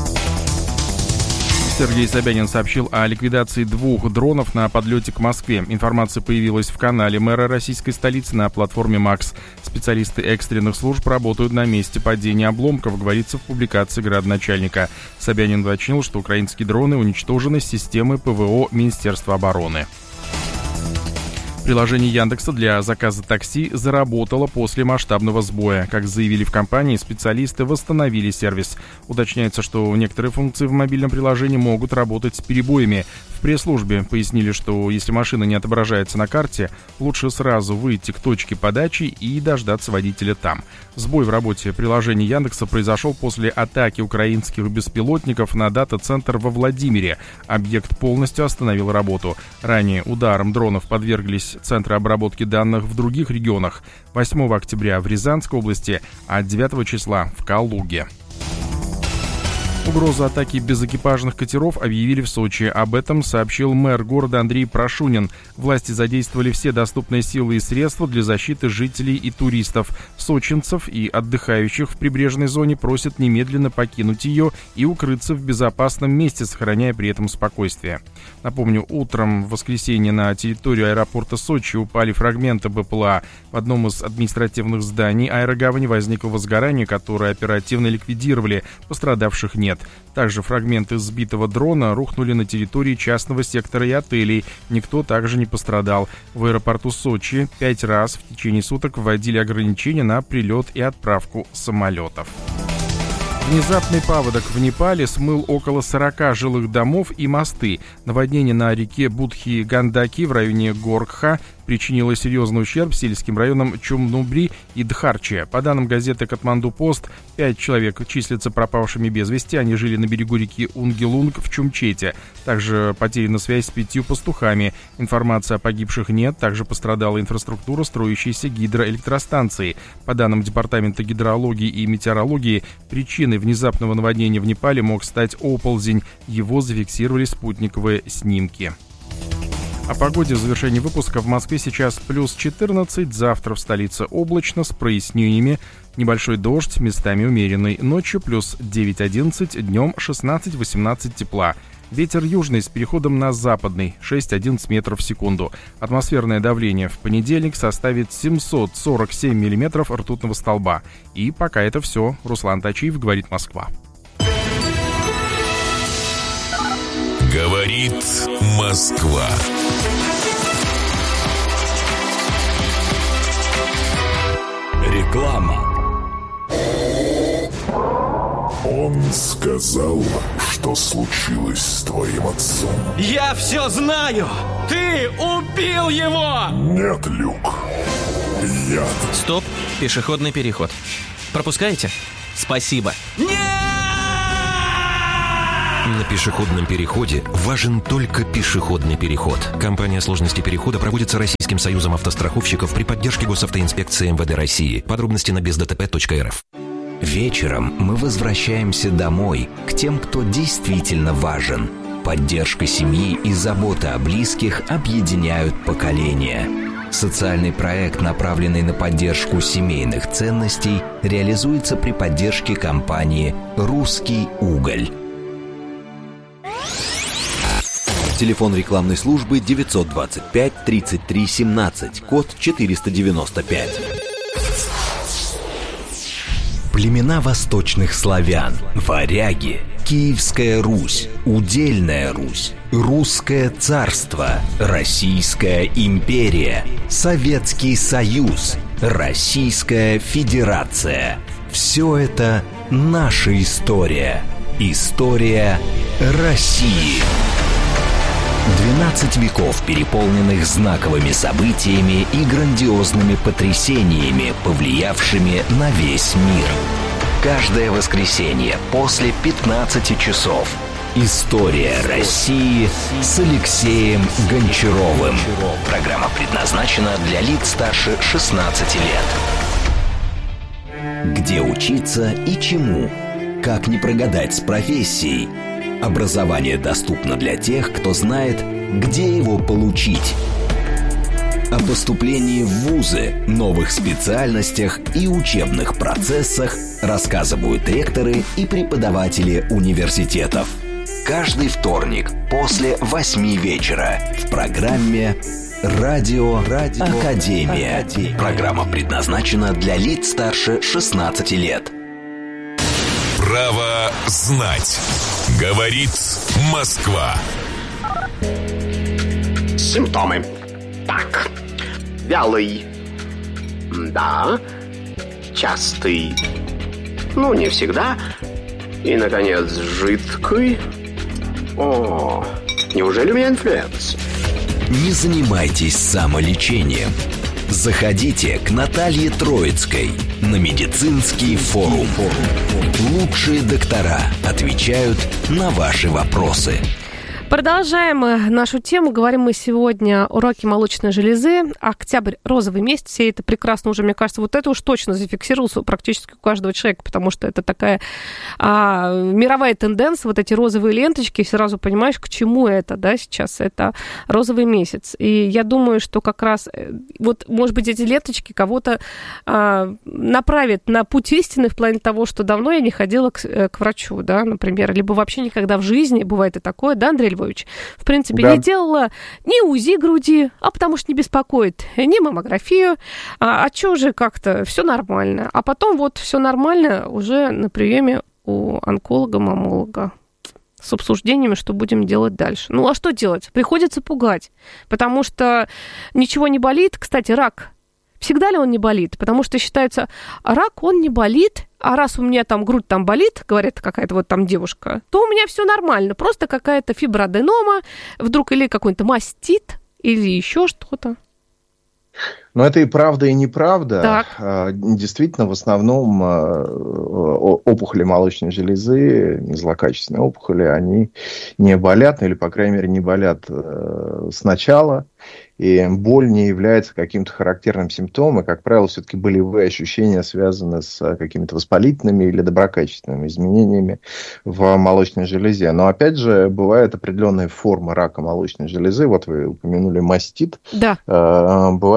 D: Сергей Собянин сообщил о ликвидации двух дронов на подлете к Москве. Информация появилась в канале мэра российской столицы на платформе МАКС. Специалисты экстренных служб работают на месте падения обломков, говорится в публикации градоначальника. Собянин уточнил, что украинские дроны уничтожены с системы ПВО Министерства обороны. Приложение Яндекса для заказа такси заработало после масштабного сбоя. Как заявили в компании, специалисты восстановили сервис. Уточняется, что некоторые функции в мобильном приложении могут работать с перебоями. В пресс-службе пояснили, что если машина не отображается на карте, лучше сразу выйти к точке подачи и дождаться водителя там. Сбой в работе приложения Яндекса произошел после атаки украинских беспилотников на дата-центр во Владимире. Объект полностью остановил работу. Ранее ударом дронов подверглись центры обработки данных в других регионах. восьмого октября в Рязанской области, а девятого числа в Калуге. Угрозу атаки безэкипажных катеров объявили в Сочи. Об этом сообщил мэр города Андрей Прошунин. Власти задействовали все доступные силы и средства для защиты жителей и туристов. Сочинцев и отдыхающих в прибрежной зоне просят немедленно покинуть ее и укрыться в безопасном месте, сохраняя при этом спокойствие. Напомню, утром в воскресенье на территорию аэропорта Сочи упали фрагменты БПЛА. В одном из административных зданий аэрогавани возникло возгорание, которое оперативно ликвидировали. Пострадавших нет. Также фрагменты сбитого дрона рухнули на территории частного сектора и отелей. Никто также не пострадал. В аэропорту Сочи пять раз в течение суток вводили ограничения на прилет и отправку самолетов. Внезапный паводок в Непале смыл около сорока жилых домов и мосты. Наводнение на реке Будхи-Гандаки в районе Горкха причинило серьезный ущерб сельским районам Чумнубри и Дхарче. По данным газеты «Катманду-Пост», пять человек числятся пропавшими без вести. Они жили на берегу реки Унгелунг в Чумчете. Также потеряна связь с пятью пастухами. Информации о погибших нет. Также пострадала инфраструктура строящейся гидроэлектростанции. По данным Департамента гидрологии и метеорологии, причиной внезапного наводнения в Непале мог стать оползень. Его зафиксировали спутниковые снимки. О погоде в завершении выпуска. В Москве сейчас плюс четырнадцать, завтра в столице облачно с прояснениями, небольшой дождь, местами умеренный, ночью плюс девять-одиннадцать, днем шестнадцать-восемнадцать тепла. Ветер южный с переходом на западный, шесть-одиннадцать метров в секунду. Атмосферное давление в понедельник составит семьсот сорок семь миллиметров ртутного столба. И пока это все. Руслан Тачиев, «Говорит Москва».
C: Говорит Москва.
J: Реклама.
K: Он сказал, что случилось с твоим отцом.
L: Я все знаю! Ты убил его!
K: Нет, Люк. Яд.
L: Стоп, пешеходный переход. Пропускаете? Спасибо. Нет!
M: На пешеходном переходе важен только пешеходный переход. Компания сложности перехода проводится Российским союзом автостраховщиков при поддержке госавтоинспекции эм вэ дэ России. Подробности на без дэ тэ пэ точка эр эф.
F: Вечером мы возвращаемся домой, к тем, кто действительно важен. Поддержка семьи и забота о близких объединяют поколения. Социальный проект, направленный на поддержку семейных ценностей, реализуется при поддержке компании «Русский уголь».
N: Телефон рекламной службы девятьсот двадцать пять тридцать три семнадцать, код четыреста девяносто пять.
F: Племена восточных славян, варяги, Киевская Русь, Удельная Русь, Русское царство, Российская империя, Советский Союз, Российская Федерация. Все это наша история. История России. двенадцать веков, переполненных знаковыми событиями и грандиозными потрясениями, повлиявшими на весь мир. Каждое воскресенье после пятнадцати часов. История России с Алексеем Гончаровым. Программа предназначена для лиц старше шестнадцати лет. Где учиться и чему? Как не прогадать с профессией? Образование доступно для тех, кто знает, где его получить. О поступлении в вузы, новых специальностях и учебных процессах рассказывают ректоры и преподаватели университетов. Каждый вторник после восьми вечера в программе «Радио, Радио Академия». Академия. Программа предназначена для лиц старше шестнадцати лет.
C: Право знать. Говорит Москва.
G: Симптомы. Так. Вялый. Да. Частый. Ну, не всегда. И, наконец, жидкий. О, неужели у меня инфлюенс?
F: Не занимайтесь самолечением. Заходите к Наталье Троицкой на медицинский форум. Лучшие доктора отвечают на ваши вопросы.
H: Продолжаем нашу тему. Говорим мы сегодня о раке молочной железы. Октябрь – розовый месяц. Все это прекрасно уже, мне кажется, вот это уж точно зафиксировался практически у каждого человека, потому что это такая а, мировая тенденция. Вот эти розовые ленточки, сразу понимаешь, к чему это, да, сейчас. Это розовый месяц. И я думаю, что как раз, вот, может быть, эти ленточки кого-то а, направят на путь истины в плане того, что давно я не ходила к, к врачу, да, например, либо вообще никогда в жизни, бывает и такое, да, Андрей Львович, в принципе, да. Не делала ни УЗИ груди, а потому что не беспокоит, ни маммографию, а, а что же как-то все нормально. А потом вот все нормально уже на приеме у онколога-маммолога с обсуждениями, что будем делать дальше. Ну, а что делать? Приходится пугать, потому что ничего не болит. Кстати, рак, всегда ли он не болит? Потому что считается, рак, он не болит, а раз у меня там грудь там болит, говорит какая-то вот там девушка, то у меня все нормально, просто какая-то фиброаденома, вдруг или какой-то мастит, или еще что-то.
I: Но это и правда, и неправда.
H: Так.
I: Действительно, в основном опухоли молочной железы, злокачественные опухоли, они не болят, или, по крайней мере, не болят сначала. И боль не является каким-то характерным симптомом. И, как правило, все-таки болевые ощущения связаны с какими-то воспалительными или доброкачественными изменениями в молочной железе. Но, опять же, бывают определенные формы рака молочной железы. Вот вы упомянули мастит.
H: Да.
I: Бывает форма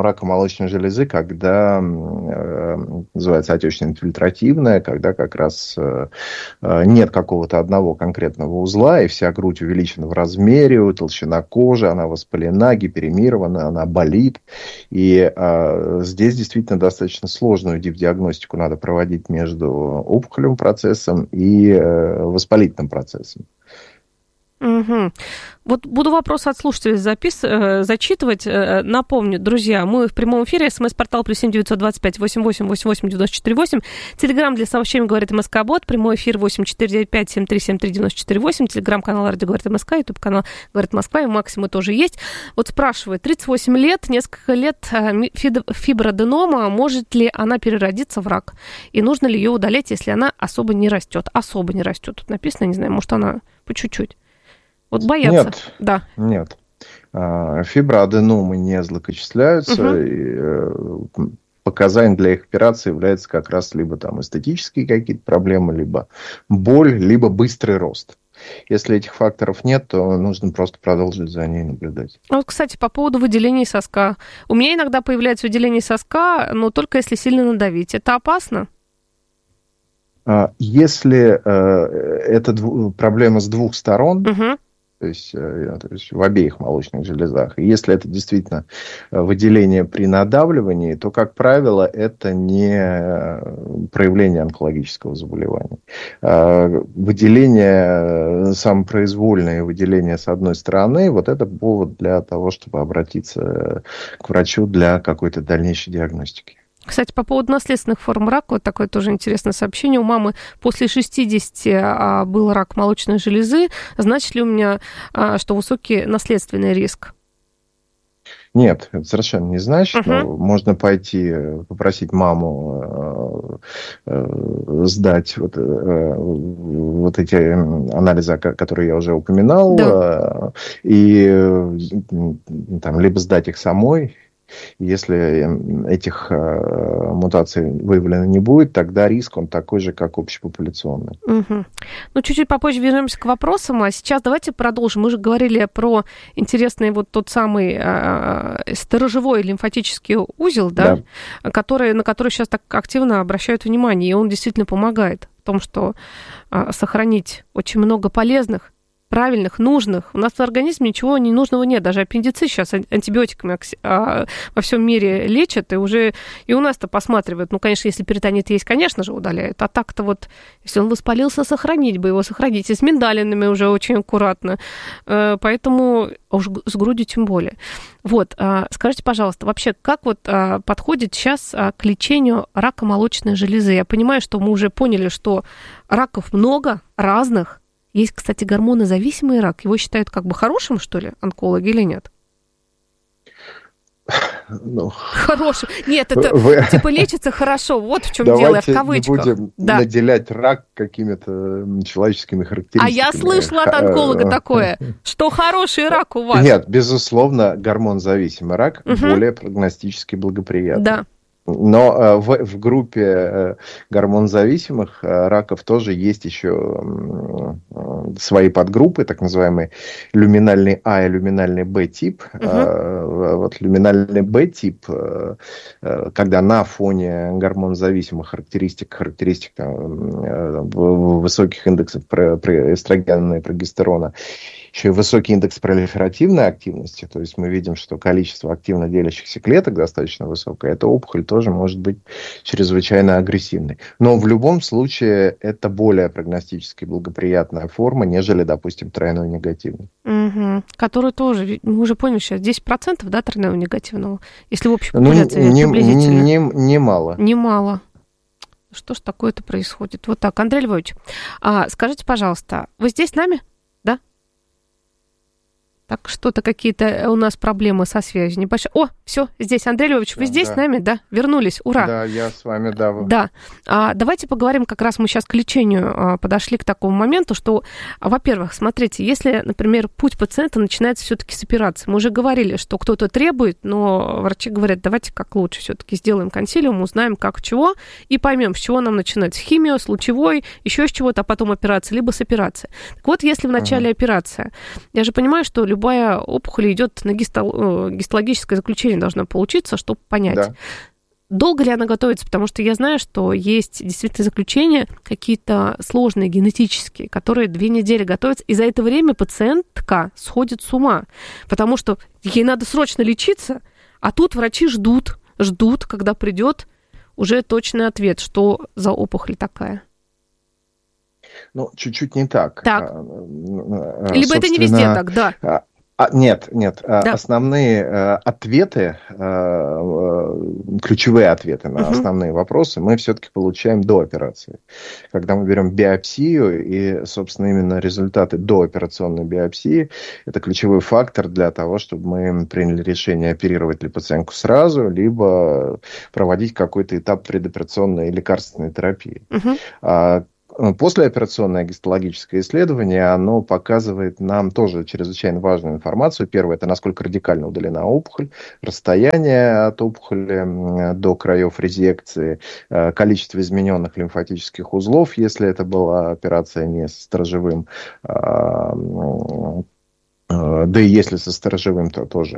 I: рака молочной железы, когда э, называется отечно-инфильтративная, когда как раз э, нет какого-то одного конкретного узла, и вся грудь увеличена в размере, толщина кожи, она воспалена, гиперемирована, она болит. И э, здесь действительно достаточно сложную диагностику надо проводить между опухолевым процессом и э, воспалительным процессом.
H: Угу. Вот буду вопросы от слушателей запис... зачитывать. Напомню, друзья, мы в прямом эфире. СМС-портал плюс семь девятьсот двадцать пять восемьдесят восемь восемьдесят восемь девяносто четыре восемь. Телеграм для сообщений «Говорит МСК-бот». Прямой эфир восемь четыре девять пять семь три семь три девяносто четыре восемь. Телеграм-канал «Радио Говорит МСК». Ютуб-канал «Говорит Москва». И Максима тоже есть. Вот спрашивает. тридцать восемь лет, несколько лет фиброаденома. Может ли она переродиться в рак? И нужно ли ее удалять, если она особо не растет? Особо не растет. Тут написано, не знаю, может, она по чуть-чуть. Вот боятся.
I: Нет,
H: да.
I: нет. Фиброаденомы не злокочисляются. Угу. И показанием для их операции является как раз либо там эстетические какие-то проблемы, либо боль, либо быстрый рост. Если этих факторов нет, то нужно просто продолжить за ней наблюдать.
H: Вот, кстати, по поводу выделения соска. У меня иногда появляется выделение соска, но только если сильно надавить. Это опасно?
I: Если э, это дв... проблема с двух сторон, угу. то, есть, э, то есть в обеих молочных железах, и если это действительно выделение при надавливании, то, как правило, это не проявление онкологического заболевания. Э, выделение самопроизвольное, выделение с одной стороны, вот это повод для того, чтобы обратиться к врачу для какой-то дальнейшей диагностики.
H: Кстати, по поводу наследственных форм рака, вот такое тоже интересное сообщение. У мамы после шестидесяти был рак молочной железы. Значит ли у меня, что высокий наследственный риск?
I: Нет, это совершенно не значит.
H: Uh-huh.
I: Но можно пойти попросить маму э, сдать вот, э, вот эти анализы, которые я уже упоминал, да. э, и там, либо сдать их самой. Если этих э, мутаций выявлено не будет, тогда риск он такой же, как общепопуляционный.
H: Угу. Ну, чуть-чуть попозже вернемся к вопросам, а сейчас давайте продолжим. Мы же говорили про интересный вот тот самый э, сторожевой лимфатический узел, да, да. Который, на который сейчас так активно обращают внимание, и он действительно помогает в том, что э, сохранить очень много полезных, правильных, нужных. У нас в организме ничего ненужного нет. Даже аппендицит сейчас антибиотиками во всем мире лечат, и уже и у нас-то посматривают. Ну, конечно, если перитонит есть, конечно же, удаляют. А так-то вот, если он воспалился, сохранить бы его, сохранить. И с миндалинами уже очень аккуратно. Поэтому уж с грудью тем более. Вот, скажите, пожалуйста, вообще, как вот подходит сейчас к лечению рака молочной железы? Я понимаю, что мы уже поняли, что раков много, разных. Есть, кстати, гормонозависимый рак. Его считают как бы хорошим, что ли, онкологи или нет?
I: Ну,
H: хороший. Нет, это
I: вы...
H: типа лечится хорошо. Вот в чем
I: Давайте
H: дело, в кавычках.
I: Не будем
H: да.
I: наделять рак какими-то человеческими характеристиками.
H: А я слышала от онколога такое, что хороший рак у вас.
I: Нет, безусловно, гормонозависимый рак угу. более прогностически благоприятный.
H: Да.
I: Но в, в группе гормонозависимых раков тоже есть еще свои подгруппы, так называемые люминальный А и люминальный Б тип. Uh-huh. Вот люминальный Б тип, когда на фоне гормонозависимых характеристик, характеристик там, высоких индексов эстрогена и прогестерона, еще и высокий индекс пролиферативной активности, то есть мы видим, что количество активно делящихся клеток достаточно высокое, эта опухоль тоже может быть чрезвычайно агрессивной. Но в любом случае это более прогностически благоприятная форма, нежели, допустим, тройной негативный.
H: Угу. Который тоже, мы уже поняли сейчас, десять процентов, да, тройного негативного, если в общей популяции ну, не, приблизительно.
I: Не, не, немало.
H: Немало. Что ж такое-то происходит? Вот так, Андрей Львович, а, скажите, пожалуйста, вы здесь с нами? Так, что-то какие-то у нас проблемы со связью небольшие. О, все, здесь, Андрей Львович, вы да, здесь да. с нами, да? Вернулись, ура.
I: Да, я с вами, да.
H: Да. А, давайте поговорим, как раз мы сейчас к лечению а, подошли к такому моменту, что, а, во-первых, смотрите, если, например, путь пациента начинается все-таки с операции, мы уже говорили, что кто-то требует, но врачи говорят, давайте как лучше все-таки сделаем консилиум, узнаем, как чего, и поймем, с чего нам начинать, с химио, с лучевой, еще с чего-то, а потом операция, либо с операции. Так вот, если в начале uh-huh. операция, я же понимаю, что любой любая опухоль идет на гисто... гистологическое заключение, должна получиться, чтобы понять. Да. Долго ли она готовится? Потому что я знаю, что есть действительно заключения какие-то сложные, генетические, которые две недели готовятся, и за это время пациентка сходит с ума, потому что ей надо срочно лечиться, а тут врачи ждут, ждут, когда придет уже точный ответ, что за опухоль такая.
I: Ну, чуть-чуть не так.
H: Так.
I: А,
H: Либо это не везде так, да.
I: А, нет, нет. Да. Основные а, ответы, а, ключевые ответы на угу. основные вопросы мы все-таки получаем до операции. Когда мы берем биопсию, и, собственно, именно результаты дооперационной биопсии, это ключевой фактор для того, чтобы мы приняли решение, оперировать ли пациентку сразу, либо проводить какой-то этап предоперационной лекарственной терапии. Угу. А, Послеоперационное гистологическое исследование, оно показывает нам тоже чрезвычайно важную информацию. Первое, это насколько радикально удалена опухоль, расстояние от опухоли до краев резекции, количество измененных лимфатических узлов, если это была операция не с сторожевым, да и если со сторожевым, то тоже.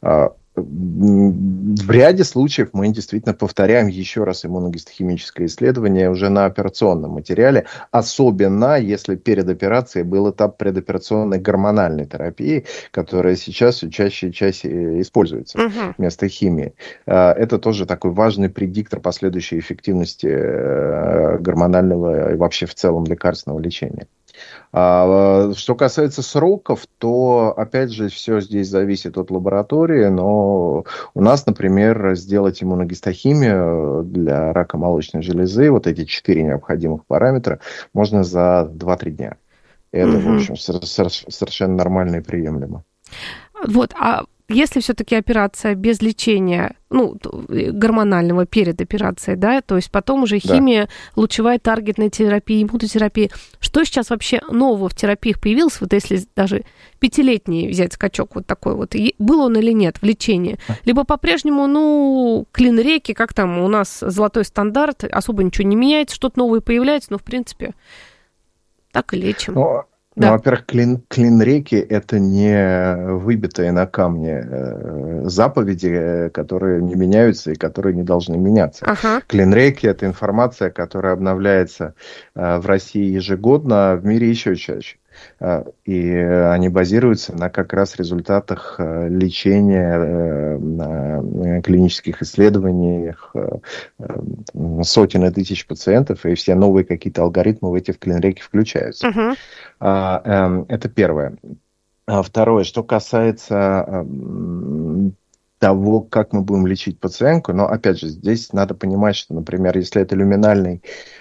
I: В ряде случаев мы действительно повторяем еще раз иммуногистохимическое исследование уже на операционном материале, особенно если перед операцией был этап предоперационной гормональной терапии, которая сейчас все чаще и чаще используется uh-huh. вместо химии. Это тоже такой важный предиктор последующей эффективности гормонального и вообще в целом лекарственного лечения. Что касается сроков, то, опять же, все здесь зависит от лаборатории, но у нас, например, сделать иммуногистохимию для рака молочной железы, вот эти четыре необходимых параметра, можно за два-три дня. Это, угу. в общем, совершенно нормально и приемлемо.
H: Вот, а если все-таки операция без лечения, ну, гормонального перед операцией, да, то есть потом уже химия, да. лучевая таргетная терапия, иммунотерапия, что сейчас вообще нового в терапиях появилось, вот если даже пятилетний взять скачок вот такой вот, был он или нет в лечении, либо по-прежнему, ну, клин-реки, как там у нас золотой стандарт, особо ничего не меняется, что-то новое появляется, но, в принципе, так и лечим.
I: Но... Да. Ну, во-первых, клин, клин-реки – это не выбитые на камне э, заповеди, которые не меняются и которые не должны меняться. Ага. Клин-реки – это информация, которая обновляется э, в России ежегодно, а в мире еще чаще. И они базируются на как раз результатах лечения, на клинических исследованиях сотен и тысяч пациентов, и все новые какие-то алгоритмы в эти в клин-реки включаются. Uh-huh. Это первое. Второе, что касается того, как мы будем лечить пациентку, но, опять же, здесь надо понимать, что, например, если это люминальный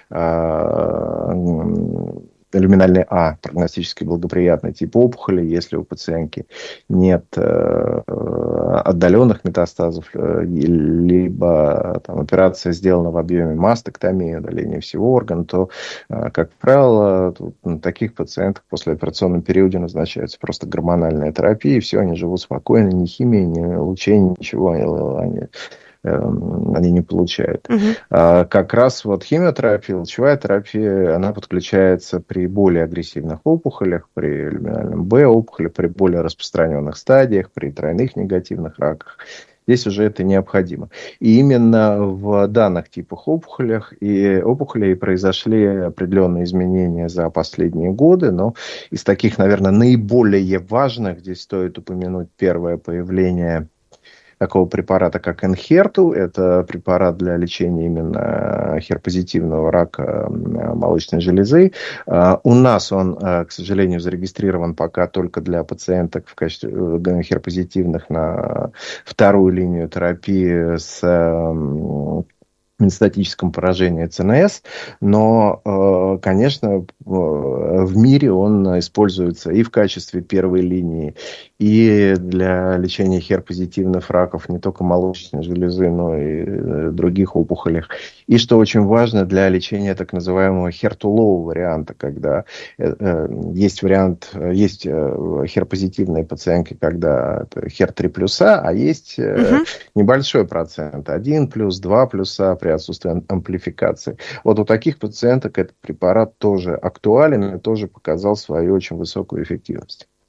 I: люминальный А, прогностически благоприятный тип опухоли, если у пациентки нет э, отдаленных метастазов, э, либо там, операция сделана в объеме мастектомии, удаления всего органа, то, э, как правило, тут, на таких пациентах после операционном периоде назначается просто гормональная терапия, и все, они живут спокойно, ни химии, ни лучения, ничего, они, они не получают. Угу. А, как раз вот химиотерапия, лучевая терапия, она подключается при более агрессивных опухолях, при люминальном Б опухоли, при более распространенных стадиях, при тройных негативных раках. Здесь уже это необходимо. И именно в данных типах опухолях и опухолей произошли определенные изменения за последние годы, но из таких, наверное, наиболее важных здесь стоит упомянуть первое появление такого препарата, как Энхерту. Это препарат для лечения именно хер-позитивного рака молочной железы. У нас он, к сожалению, зарегистрирован пока только для пациенток в качестве хер-позитивных на вторую линию терапии с метастатическом поражении ЦНС, но, конечно, в мире он используется и в качестве первой линии, и для лечения хер-позитивных раков не только молочной железы, но и других опухолей. И, что очень важно, для лечения так называемого хер-ту-лоу варианта, когда есть вариант, есть хер-позитивные пациентки, когда это хер три плюса, а есть угу. небольшой процент, один плюс, два плюса при отсутствии амплификации. Вот у таких пациенток этот препарат тоже актуален и тоже показал свою очень высокую эффективность.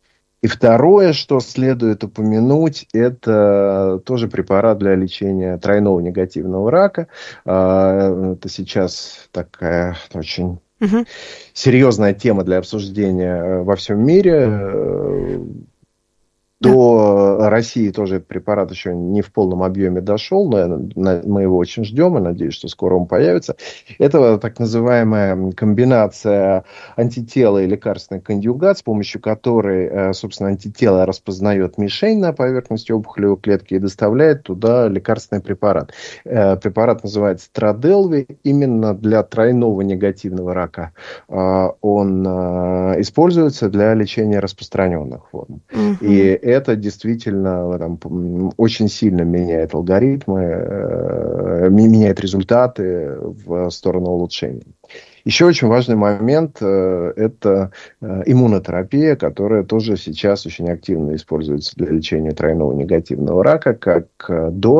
I: И второе, что следует упомянуть, это тоже препарат для лечения тройного негативного рака. Это сейчас такая очень угу. серьезная тема для обсуждения во всем мире. До да. России тоже этот препарат еще не в полном объеме дошел, но мы его очень ждем и надеюсь, что скоро он появится. Это так называемая комбинация антитела и лекарственный конъюгат, с помощью которой, собственно, антитело распознает мишень на поверхности опухолевой клетки и доставляет туда лекарственный препарат. Препарат называется Троделви, именно для тройного негативного рака. Он используется для лечения распространенных форм. Угу. И это действительно там, очень сильно меняет алгоритмы, э, меняет результаты в сторону улучшения. Еще очень важный момент э, – это э, иммунотерапия, которая тоже сейчас очень активно используется для лечения тройного негативного рака, как э, до